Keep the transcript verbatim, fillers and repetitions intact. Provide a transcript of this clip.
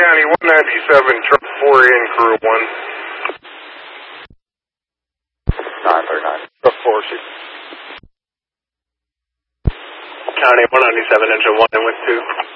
County one ninety-seven, truck four in, crew one. nine thirty-nine. Truck four, six. County one ninety-seven, engine one in with two.